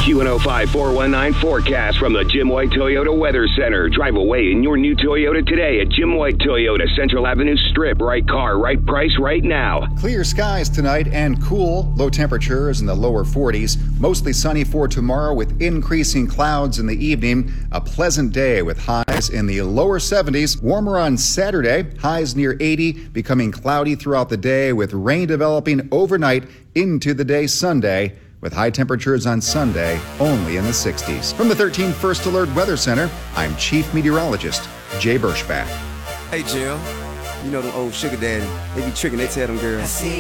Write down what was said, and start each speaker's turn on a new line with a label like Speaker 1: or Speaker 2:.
Speaker 1: Q105 419 forecast from the Jim White Toyota Weather Center. Drive away in your new Toyota today at Jim White Toyota, Central Avenue Strip. Right car, right price, right now.
Speaker 2: Clear skies tonight and cool. Low temperatures in the lower 40s. Mostly sunny for tomorrow with increasing clouds in the evening. A pleasant day with highs in the lower 70s. Warmer on Saturday. Highs near 80. Becoming cloudy throughout the day with rain developing overnight into the day Sunday, with high temperatures on Sunday only in the 60s. From the 13 First Alert Weather Center, I'm Chief Meteorologist Jay Birschbach.
Speaker 3: Hey, Jill. You know them old sugar daddy. They be tricking, they tell them girls.